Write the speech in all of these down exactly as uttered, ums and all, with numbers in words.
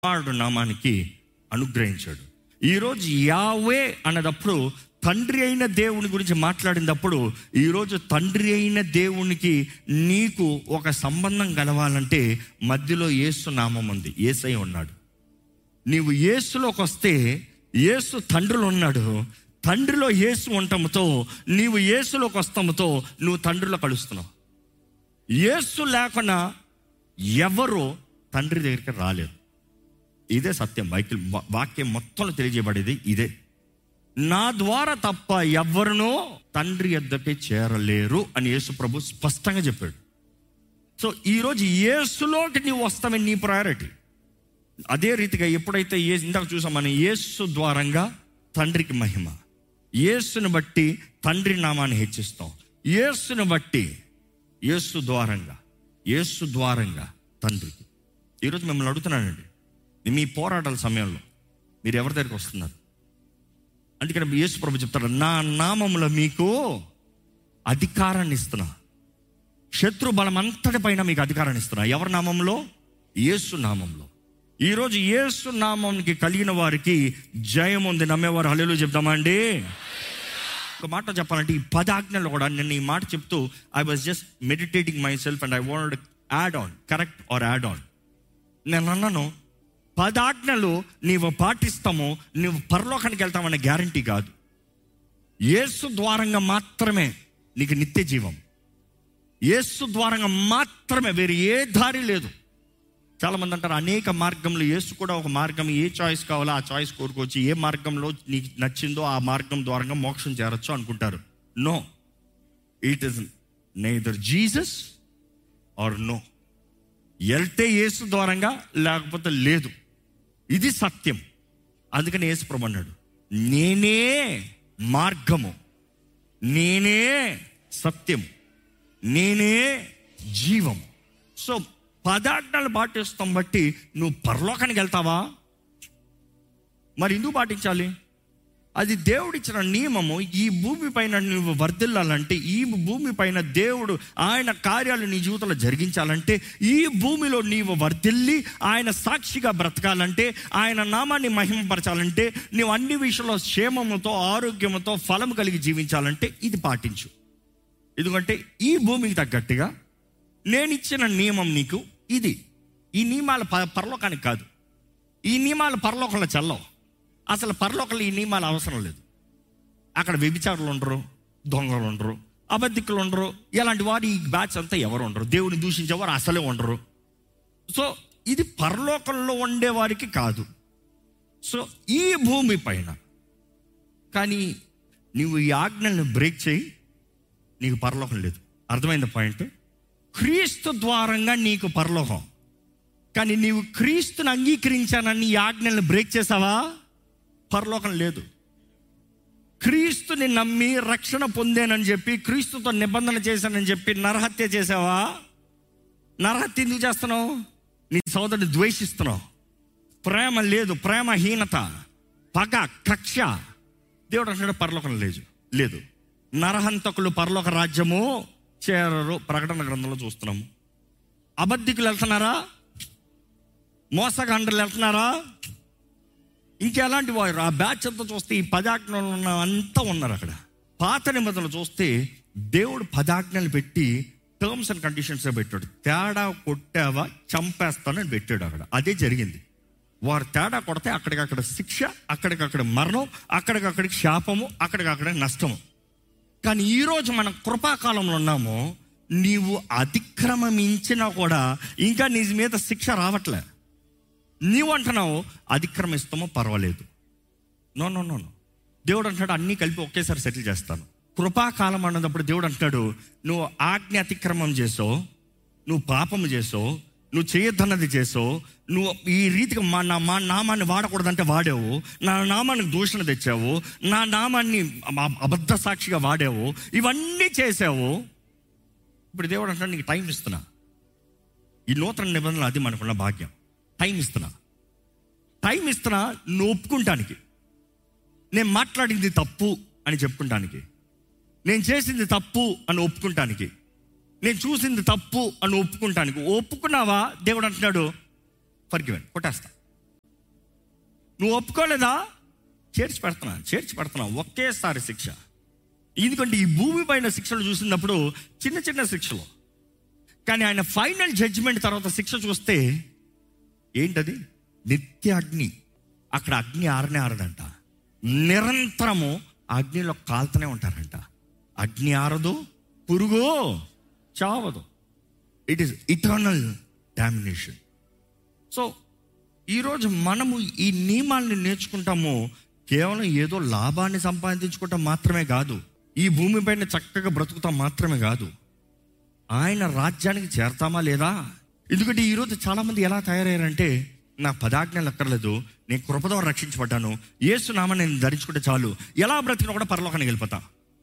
కుమారుడు నామానికి అనుగ్రహించాడు. ఈరోజు యావే అన్నదప్పుడు తండ్రి అయిన దేవుని గురించి మాట్లాడినప్పుడు, ఈరోజు తండ్రి అయిన దేవునికి నీకు ఒక సంబంధం కలవాలంటే మధ్యలో యేసు నామం ఉంది, యేసై ఉన్నాడు. నీవు యేసులోకి వస్తే యేసు తండ్రిలో ఉన్నాడు, తండ్రిలో యేసు ఉండటంతో నీవు యేసులోకి వస్తాముతో నువ్వు తండ్రిలో కలుస్తున్నావు. యేసు లేకుండా ఎవరు తండ్రి దగ్గరికి రాలేరు. ఇదే సత్యం. బైబిల్ వాక్యం మొత్తంలో తెలియజేయబడేది ఇదే. నా ద్వారా తప్ప ఎవరినో తండ్రి యొద్దకే చేరలేరు అని యేసు ప్రభు స్పష్టంగా చెప్పాడు. సో ఈరోజు యేసులోకి నీవు వస్తామని నీ ప్రయారిటీ. అదే రీతిగా ఎప్పుడైతే ఏ ఇందాక చూసాం మనం, యేసు ద్వారంగా తండ్రికి మహిమ, యేసుని బట్టి తండ్రి నామాన్ని హెచ్చిస్తాం, యేసుని బట్టి యేసు ద్వారంగా యేసు ద్వారంగా తండ్రికి. ఈరోజు మిమ్మల్ని అడుగుతున్నానండి, మీ పోరాటాల సమయంలో మీరు ఎవరి దగ్గరికి వస్తున్నారు? అందుకని యేసు ప్రభు చెప్తారు, నా నామములో మీకు అధికారాన్ని ఇస్తున్నా, శత్రు బలం అంతటి పైన మీకు అధికారాన్ని ఇస్తున్నా. ఎవరి నామంలో? యేసు నామంలో. ఈరోజు యేసు నామంకి కలిగిన వారికి జయం ఉంది. నమ్మేవారు హల్లెలూయా చెప్దామా అండి? ఒక మాట చెప్పాలంటే ఈ పదాజ్ఞలు కూడా, నేను ఈ మాట చెప్తూ I was just meditating my self and I wanted add on, correct or add on. నేను అన్నాను, పదాజ్ఞలు నీవు పాటిస్తాము, నువ్వు పరలోకానికి వెళ్తామనే గ్యారంటీ కాదు. యేసు ద్వారంగా మాత్రమే నీకు నిత్య జీవం, యేసు ద్వారంగా మాత్రమే, వేరే ఏ దారి లేదు. చాలామంది అంటారు అనేక మార్గంలో, యేసు కూడా ఒక మార్గం, ఏ చాయిస్ కావాలో ఆ చాయిస్ కోరుకోవచ్చు, ఏ మార్గంలో నీకు నచ్చిందో ఆ మార్గం ద్వారంగా మోక్షం చేరొచ్చు అనుకుంటారు. No, it is neither Jesus are no. వెళ్తే యేసు ద్వారంగా, లేకపోతే లేదు. ఇది సత్యం. అందుకని యేసు ప్రభు అన్నాడు, నేనే మార్గము, నేనే సత్యం, నేనే జీవం. సో పదార్థాలు పాటిస్తాం బట్టి నువ్వు పరలోకానికి వెళ్తావా? మరి ఎందుకు పాటించాలి? అది దేవుడిచ్చిన నియమము. ఈ భూమి పైన నువ్వు వర్ధిల్లాలంటే, ఈ భూమి పైన దేవుడు ఆయన కార్యాలు నీ జీవితంలో జరిగించాలంటే, ఈ భూమిలో నీవు వర్ధిల్లి ఆయన సాక్షిగా బ్రతకాలంటే, ఆయన నామాన్ని మహిమపరచాలంటే, నువ్వు అన్ని విషయంలో క్షేమముతో ఆరోగ్యముతో ఫలము కలిగి జీవించాలంటే ఇది పాటించు. ఎందుకంటే ఈ భూమికి తగ్గట్టుగా నేను ఇచ్చిన నియమం నీకు ఇది. ఈ నియమాలు ప పరలోకానికి కాదు. ఈ నియమాలు పరలోకంలో చల్లవు. అసలు పరలోకంలో ఈ నియమాలు అవసరం లేదు. అక్కడ వ్యభిచారులు ఉండరు, దొంగలు ఉండరు, అబద్ధికులు ఉండరు, ఇలాంటి వారు ఈ బ్యాచ్ అంతా ఎవరు ఉండరు, దేవుని దూషించేవారు అసలే ఉండరు. సో ఇది పరలోకంలో ఉండేవారికి కాదు. సో ఈ భూమి పైన కానీ నువ్వు ఈ ఆజ్ఞలను బ్రేక్ చేయి, నీకు పరలోకం లేదు. అర్థమైంది పాయింట్? క్రీస్తు ద్వారంగా నీకు పరలోకం. కానీ నీవు క్రీస్తుని అంగీకరించానని ఈ ఆజ్ఞలను బ్రేక్ చేసావా? పరలోకం లేదు. క్రీస్తుని నమ్మి రక్షణ పొందానని చెప్పి, క్రీస్తుతో నిబంధన చేశానని చెప్పి నరహత్య చేసావా? నరహత్య ఎందుకు చేస్తున్నావు? నీ సోదరుని ద్వేషిస్తున్నావు. ప్రేమ లేదు, ప్రేమహీనత, పగ, కక్ష. దేవుడు అంటాడు పరలోకం లేదు లేదు నరహంతకులు పరలోక రాజ్యము చేరరు. ప్రకటన గ్రంథంలో చూస్తున్నాము. అబద్ధికులు వెళ్తున్నారా? మోసగాండ్రులు వెళ్తున్నారా? ఇంకెలాంటి వారు? ఆ బ్యాచ్ అంతా చూస్తే ఈ పదాజ్ఞలు ఉన్న అంతా ఉన్నారు అక్కడ. పాత నిబంధనలు చూస్తే దేవుడు పదాజ్ఞలు పెట్టి టర్మ్స్ అండ్ కండిషన్స్ పెట్టాడు. తేడా కొట్టావా చంపేస్తానని పెట్టాడు అక్కడ. అదే జరిగింది. వారు తేడా కొడితే అక్కడికక్కడ శిక్ష, అక్కడికక్కడ మరణం, అక్కడికక్కడికి శాపము, అక్కడికక్కడ నష్టము. కానీ ఈరోజు మనం కృపాకాలంలో ఉన్నాము. నీవు అతిక్రమించినా కూడా ఇంకా నీ మీద శిక్ష రావట్లే. నీవు అంటున్నావు అతిక్రమిస్తామో పర్వాలేదు. నో నో నో నో దేవుడు అంటాడు అన్నీ కలిపి ఒకేసారి సెటిల్ చేస్తాను. కృపాకాలం అన్నప్పుడు దేవుడు అంటాడు, నువ్వు ఆజ్ఞ అతిక్రమం చేసావు, నువ్వు పాపము చేసావు, నువ్వు చేయొద్దన్నది చేసావు, నువ్వు ఈ రీతిగా మా నా మా నామాన్ని వాడకూడదంటే వాడావు, నా నామానికి దూషణ తెచ్చావు, నా నామాన్ని అబద్ధ సాక్షిగా వాడావు, ఇవన్నీ చేసావు. ఇప్పుడు దేవుడు అంటాడు నీకు టైం ఇస్తున్నా. ఈ నూతన నిబంధనలు అది మనకున్న భాగ్యం. టైం ఇస్తున్నా, టైం ఇస్తున్నా నువ్వు ఒప్పుకుంటానికి, నేను మాట్లాడింది తప్పు అని చెప్పుకుంటానికి, నేను చేసింది తప్పు అని ఒప్పుకుంటానికి, నేను చూసింది తప్పు అని ఒప్పుకుంటానికి. ఒప్పుకున్నావా? దేవుడు అంటున్నాడు ఫర్గివెన్, కొట్టేస్తా. నువ్వు ఒప్పుకోలేదా? చేర్చి పెడుతున్నా చేర్చి పెడుతున్నా ఒకేసారి శిక్ష. ఎందుకంటే ఈ భూమి పైన శిక్షలు చూసినప్పుడు చిన్న చిన్న శిక్షలు, కానీ ఆయన ఫైనల్ జడ్జిమెంట్ తర్వాత శిక్ష చూస్తే ఏంటది? నిత్య అగ్ని. అక్కడ అగ్ని ఆరనే ఆరదంట, నిరంతరము అగ్నిలో కాలుతూనే ఉంటారంట. అగ్ని ఆరదు, పురుగు చావదు. It is eternal domination. So ఈరోజు మనము ఈ నియమాల్ని నేర్చుకుంటాము కేవలం ఏదో లాభాన్ని సంపాదించుకుంటాం మాత్రమే కాదు, ఈ భూమిపైన చక్కగా బ్రతుకుతాం మాత్రమే కాదు, ఆయన రాజ్యానికి చేరతామా లేదా? ఎందుకంటే ఈరోజు చాలామంది ఎలా తయారయ్యారంటే, నాకు పదాజ్ఞలు అక్కర్లేదు, నేను కృప ద్వారా రక్షించబడ్డాను, యేసు నామాన్ని నేను ధరించుకుంటే చాలు, ఎలా బ్రతికినా కూడా పరలోకానికి వెళ్ళిపోతా.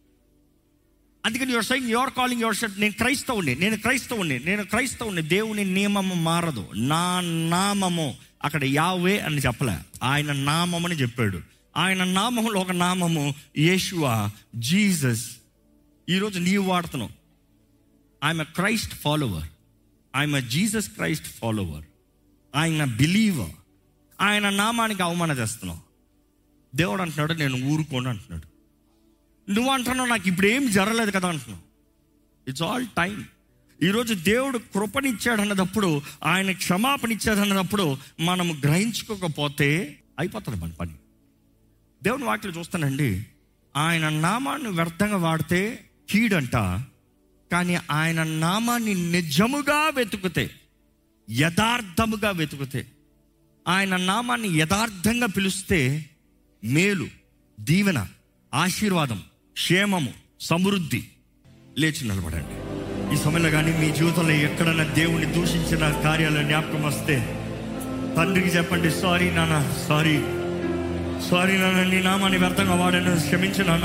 అందుకని your saying your calling your self నేను క్రైస్తవుని నేను క్రైస్తవుని నేను క్రైస్తవుని దేవుని నియమము మారదు. నా నామము, అక్కడ యావే అని చెప్పలే, ఆయన నామం అని చెప్పాడు. ఆయన నామంలో ఒక నామము యేషువా, జీసస్. ఈరోజు నీవు వాడుతున్నావు, I'm a Christ follower, I'm a Jesus Christ follower, ఆయన బిలీవర్. ఆయన నామానికి అవమానం చేస్తున్నావు. దేవుడు అంటున్నాడు నేను ఊరుకోను అంటున్నాడు. నువ్వు అంటున్నావు నాకు ఇప్పుడు ఏం జరగలేదు కదా అంటున్నావు. It's all time. ఈరోజు దేవుడు కృపనిచ్చాడు అన్నదప్పుడు, ఆయన క్షమాపణ ఇచ్చాడు అన్నదప్పుడు మనము గ్రహించుకోకపోతే అయిపోతుంది మన పని. దేవుని వాటిలో చూస్తానండి, ఆయన నామాన్ని వ్యర్థంగా వాడితే కీడంట, కానీ ఆయన నామాన్ని నిజముగా వెతుకుతే, యథార్థముగా వెతుకుతే, ఆయన నామాన్ని యథార్థంగా పిలిస్తే మేలు, దీవెన, ఆశీర్వాదం, క్షేమము, సమృద్ధి. లేచి నిలబడండి. ఈ సమయంలో కానీ మీ జీవితంలో ఎక్కడన్నా దేవుని దూషించిన కార్యాల జ్ఞాపకం వస్తే తండ్రికి చెప్పండి, సారీ నాన్న, సారీ సారీ నాన్న, నీ నామాన్ని వ్యర్థంగా వాడాను, క్షమించు నాన్న,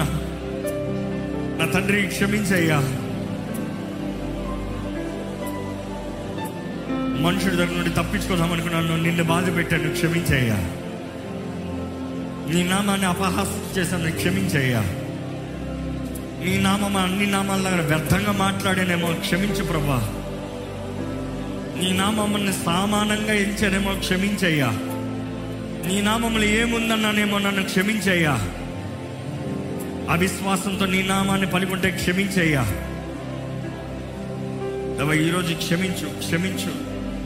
నా తండ్రి క్షమించయ్యా. మనుషుడి దగ్గర నుండి తప్పించుకోదాం అనుకున్నాను, నిన్ను బాధ పెట్టాను, క్షమించయ్యా. నీ నామాన్ని అపహాస్యం చేశాను, క్షమించయ్యా. నీ నామం అన్ని నామాల దగ్గర వ్యర్థంగా మాట్లాడానేమో, క్షమించు ప్రభా. నీ నామమ్మల్ని సామానంగా ఎంచానేమో, క్షమించయ్యా. నీ నామంలో ఏముందన్నానేమో, నన్ను క్షమించయ్యా. అవిశ్వాసంతో నీ నామాన్ని పలుకుంటే క్షమించయ్యా. ఈరోజు క్షమించు, క్షమించు.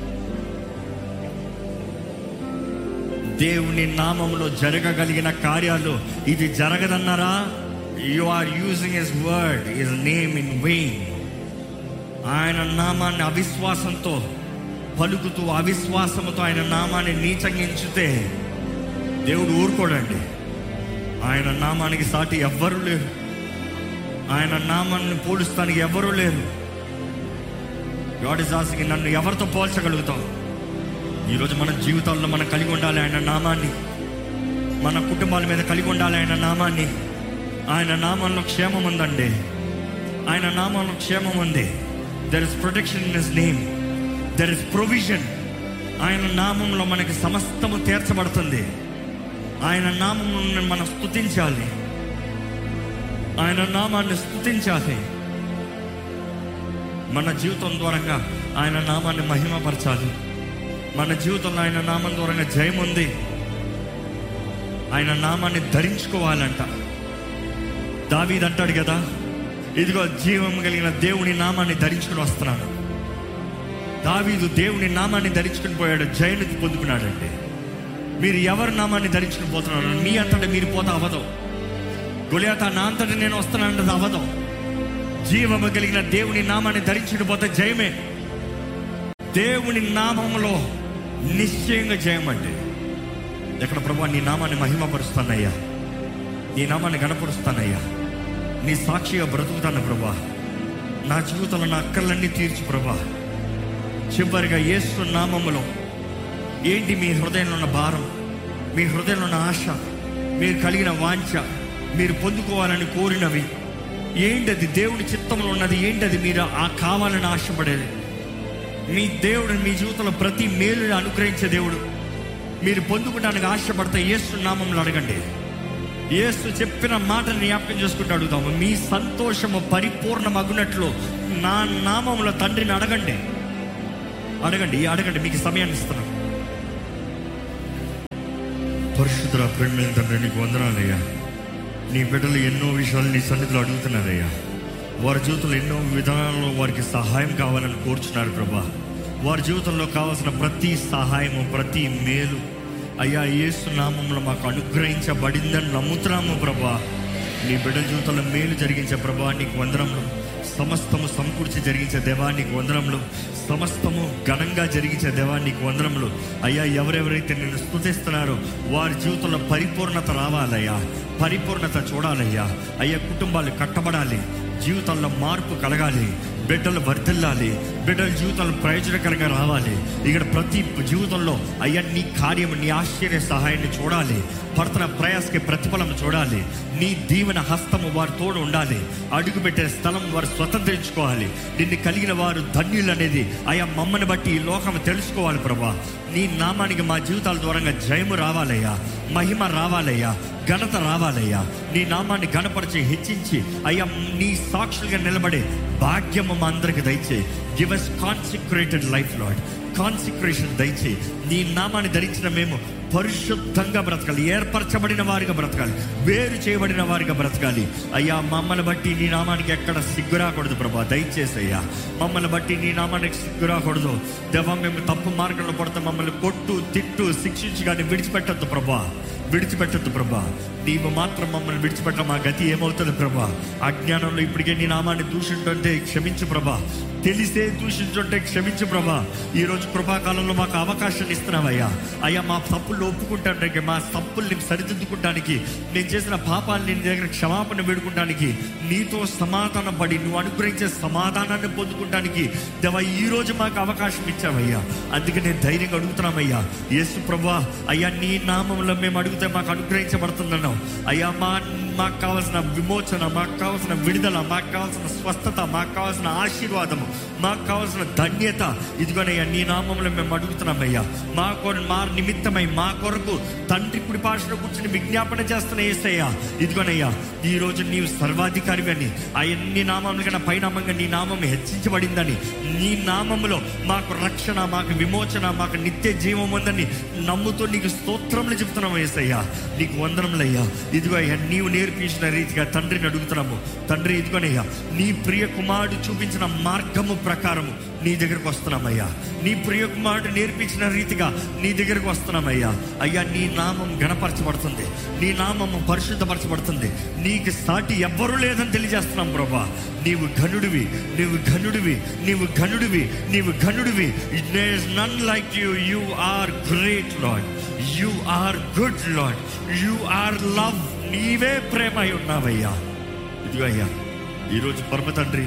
దేవుని నామంలో జరగగలిగిన కార్యాలు ఇది జరగదన్నారా? You are using his word, his name in vein. ఆయన నామాన్ని అవిశ్వాసంతో పలుకుతూ, అవిశ్వాసంతో ఆయన నామాన్ని నీచంగించితే దేవుడు ఊరుకోడండి. ఆయన నామానికి సాటి ఎవ్వరూ లేరు, ఆయన నామాన్ని పోలుస్తానికి ఎవ్వరూ లేరు. గాడ్ ఇస్ ఆస్కింగ్, నన్ను ఎవరితో పోల్చగలుగుతావు? ఈరోజు మన జీవితాల్లో మనం కలిగి ఉండాలి ఆయన నామాన్ని, మన కుటుంబాల మీద కలిగి ఉండాలి ఆయన నామాన్ని. ఆయన నామంలో క్షేమం ఉందండి, ఆయన నామంలో క్షేమం ఉంది. There is protection in his name, there is provision. ఆయన నామంలో మనకి సమస్తము తీర్చబడుతుంది. ఆయన నామమును మనం స్తుతించాలి, ఆయన నామాన్ని స్తుతించాలి. మన జీవితం ద్వారంగా ఆయన నామాన్ని మహిమపరచాలి. మన జీవితంలో ఆయన నామం ద్వారంగా జయం ఉంది. ఆయన నామాన్ని ధరించుకోవాలంట. దావీదు అంటాడు కదా, ఇదిగో జీవం కలిగిన దేవుని నామాన్ని ధరించుకుని వస్తున్నాను. దావీదు దేవుని నామాన్ని ధరించుకుని పోయాడు, జయాన్ని పొందుకున్నాడండి. మీరు ఎవరి నామాన్ని ధరించుకుని పోతున్నారు? మీ అంతటా మీరు పోతా అవ్వదు. గొలియాత నా అంతటా నేను వస్తున్నాను అవ్వదు. జీవము కలిగిన దేవుని నామాన్ని ధరించుకుని పోతే జయమే. దేవుని నామంలో నిశ్చయంగా జయమండి. ఎక్కడ ప్రభా నీ నామాన్ని మహిమపరుస్తానయ్యా, నీ నామాన్ని గణపరుస్తానయ్యా, నీ సాక్షిగా బ్రతుకుతాను ప్రభా, నా జీవితంలో నా అక్కర్లన్నీ తీర్చు ప్రభా. చివరిగా యేసు నామములో ఏంటి మీ హృదయంలో ఉన్న భారం, మీ హృదయంలో ఉన్న ఆశ, మీరు కలిగిన వాంఛ, మీరు పొందుకోవాలని కోరినవి ఏంటది? దేవుడి చిత్తంలో ఉన్నది ఏంటది? మీరు ఆ కావాలని ఆశపడేది. మీ దేవుడు మీ జీవితంలో ప్రతి మేలుని అనుగ్రహించే దేవుడు. మీరు పొందుకోవడానికి ఆశపడితే యేసు నామంలో అడగండి. యేసు చెప్పిన మాటని జ్ఞాపకం చేసుకుంటూ అడుగుతాము. మీ సంతోషము పరిపూర్ణమగునట్లు నా నామంలో తండ్రిని అడగండి, అడగండి, అడగండి. మీకు సమయాన్ని ఇస్తున్నాను. పరిశుద్ధ ప్రేమ తండ్రి, నీకు వందనాలయ్యా. నీ బిడ్డలు ఎన్నో విషయాలు నీ సన్నిధిలో అడుగుతున్నారయ్యా. వారి జీవితంలో ఎన్నో విధానాల్లో వారికి సహాయం కావాలని కోరుచున్నారు ప్రభా. వారి జీవితంలో కావాల్సిన ప్రతి సహాయము, ప్రతి మేలు అయ్యా యేసు నామములో మాకు అనుగ్రహించబడిందని నమ్ముతున్నాము ప్రభా. నీ బిడ్డల జీవితంలో మేలు జరిగించే ప్రభా నీకు వందనములు. సమస్తము సమకూర్చి జరిగించే దేవా నీకు వందనములు. సమస్తము ఘనంగా జరిగించే దేవా నీకు వందనములు. అయ్యా ఎవరెవరైతే నిన్ను స్తుతిస్తున్నారో వారి జీవితంలో పరిపూర్ణత రావాలయ్యా, పరిపూర్ణత చూడాలయ్యా. అయ్యా కుటుంబాలు కట్టబడాలి, జీవితాల్లో మార్పు కలగాలి, బిడ్డలు వర్ధిల్లాలి, బిడ్డల జీవితాలు ప్రయోజనకరంగా రావాలి. ఇక్కడ ప్రతి జీవితంలో అయ్యా నీ కార్యము, నీ ఆశ్చర్య సహాయాన్ని చూడాలి. పడుతున్న ప్రయాసకి ప్రతిఫలం చూడాలి. నీ దీవెన హస్తము వారి తోడు ఉండాలి. అడుగుపెట్టే స్థలం వారు స్వతంత్రించుకోవాలి. నిన్ను కలిగిన వారు ధన్యులు అనేది అయ్యా మమ్మల్ని బట్టి ఈ లోకం తెలుసుకోవాలి ప్రభా. నీ నామానికి మా జీవితాల ద్వారంగా జయము రావాలయ్యా, మహిమ రావాలయ్యా, ఘనత రావాలయ్యా. నీ నామాన్ని ఘనపరిచి హెచ్చించి అయ్యా నీ సాక్షులుగా నిలబడే భాగ్యము మా అందరికి దయచేయి. Give us consecrated life lord, consecration దయచేయి. నీ నామాన్ని ధరించిన మేము పరిశుద్ధంగా బ్రతకాలి, ఏర్పరచబడిన వారిగా బ్రతకాలి, వేరు చేయబడిన వారిగా బ్రతకాలి. అయ్యా మమ్మల్ని బట్టి నీ నామానికి ఎక్కడ సిగ్గు రాకూడదు ప్రభా. దయచేసి అయ్యా మమ్మల్ని బట్టి నీ నామానికి సిగ్గు రాకూడదు దేవా. మేము తప్పు మార్గంలో పడతాం, మమ్మల్ని కొట్టు, తిట్టు, శిక్షించి కానీ విడిచిపెట్టద్దు ప్రభా, విడిచిపెట్టద్దు ప్రభా. నీవు మాత్రం మమ్మల్ని విడిచిపెట్ట మా గతి ఏమవుతుంది ప్రభా. అజ్ఞానంలో ఇప్పటికే నీ నామాన్ని దూషించుంటే క్షమించు ప్రభా, తెలిసే దూషించుంటే క్షమించు ప్రభా. ఈరోజు కృపాకాలంలో మాకు అవకాశాన్ని ఇస్తున్నావయ్యా. అయ్యా మా తప్పులు ఒప్పుకుంటానికి, మా తప్పుల్ని సరిదిద్దుకుంటానికి, నేను చేసిన పాపాలని నీ దగ్గర క్షమాపణ వేడుకుంటానికి, నీతో సమాధానం పడి నువ్వు అనుగ్రహించే సమాధానాన్ని పొందుకుంటానికి దేవా ఈరోజు మాకు అవకాశం ఇచ్చావయ్యా. అందుకే నేను ధైర్యంగా అడుగుతున్నామయ్యా యేసు ప్రభా. అయ్యా నీ నామంలో మేము అడిగితే మాకు అనుగ్రహించబడుతుందన్నావు అయ్యా. మా మాకు కావాల్సిన విమోచన, మాకు కావాల్సిన విడుదల, మాకు కావాల్సిన స్వస్థత, మాకు కావాల్సిన ఆశీర్వాదము, మాకు కావాల్సిన ధన్యత ఇదిగోనయ్యా నీ నామంలో మేము అడుగుతున్నామయ్యా. మా కొర మా నిమిత్తమై మా కొరకు తండ్రి కుడి పార్శ్వలో కూర్చొని విజ్ఞాపన చేస్తున్న యేసయ్యా ఇదిగోనయ్యా ఈరోజు నీవు సర్వాధికారివి అని, అన్ని నామముల కన్నా పైనామంగా నీ నామం హెచ్చించబడిందని, నీ నామములో మాకు రక్షణ, మాకు విమోచన, మాకు నిత్య జీవం ఉందని నమ్ముతూ నీకు స్తోత్రములు చెప్తున్నాము యేసయ్యా. నీకు వందనములయ్యా. ఇదిగో అయ్యా నీవు నేర్పించిన రీతిగా తండ్రిని అడుగుతున్నాము తండ్రి. ఇదిగోనయ్యా నీ ప్రియ కుమారుడు చూపించిన మార్గము ప్రకారము నీ దగ్గరకు వస్తున్నామయ్యా. నీ ప్రియ కుమారుడు నేర్పించిన రీతిగా నీ దగ్గరకు వస్తున్నామయ్యా. అయ్యా నీ నామం గణపరచబడుతుంది, నీ నామము పరిశుద్ధపరచబడుతుంది. నీకు సాటి ఎవ్వరూ లేదని తెలియజేస్తున్నాం ప్రభా. నీవు ఘనుడివి, నీవు ఘనుడివి, నీవు ఘనుడివి, నీవు ఘనుడివి. There is none like you. You are great lord, you are good lord, you are love. నీవే ప్రేమ అయి ఉన్నావయ్యా. ఇదిగో అయ్యా ఈరోజు పరమ తండ్రి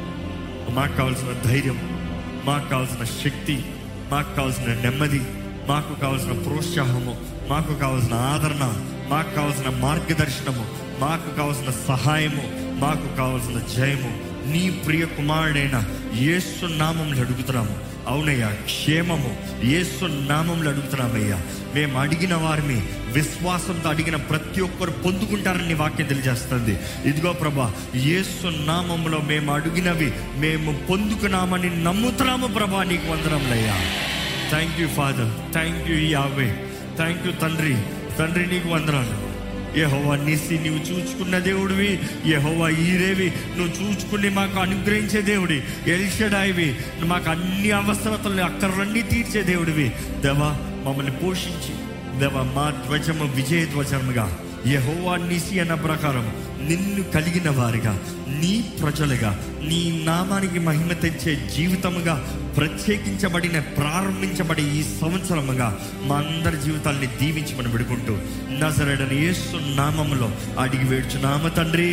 మాకు కావాల్సిన ధైర్యం, మాకు కావాల్సిన శక్తి, మాకు కావాల్సిన నెమ్మది, మాకు కావాల్సిన ప్రోత్సాహము, మాకు కావాల్సిన ఆదరణ, మాకు కావాల్సిన మార్గదర్శనము, మాకు కావాల్సిన సహాయము, మాకు కావాల్సిన జయము నీ ప్రియ కుమారుడైన యేసు నామములో అడుగుతున్నాము. అవునయ్యా క్షేమము యేసు నామములో అడుగుతున్నామయ్యా. మేము అడిగిన వారిని విశ్వాసంతో అడిగిన ప్రతి ఒక్కరు పొందుకుంటారని వాక్యం తెలియజేస్తుంది. ఇదిగో ప్రభా యేసు నామములో మేము అడిగినవి మేము పొందుకున్నామని నమ్ముతున్నాము ప్రభా. నీకు వందనములయ్యా. Thank you father, thank you యావే, థ్యాంక్ యూ తండ్రి. తండ్రి నీకు వందనాలు. యెహోవా నిస్సి నీవు చూచుకున్న దేవుడివి, యెహోవా ఈరేవి నువ్వు చూచుకుని మాకు అనుగ్రహించే దేవుడి, ఎల్ షడాయివి మాకు అన్ని అవసరతలు అక్కర్లన్నీ తీర్చే దేవుడివి. దేవా మమ్మల్ని పోషించి దేవా మా ధ్వజము విజయ ధ్వజముగా యెహోవా నిస్సి అన్న ప్రకారం నిన్ను కలిగిన వారిగా, నీ ప్రజలుగా, నీ నామానికి మహిమ తెచ్చే జీవితముగా ప్రత్యేకించబడిన ప్రారంభించబడి ఈ సంవత్సరముగా మా అందరి జీవితాల్ని దీవించమని విడుకుంటూ నజరేయుడైన యేసు నామములో అడిగి వేడుచున్నాము తండ్రి.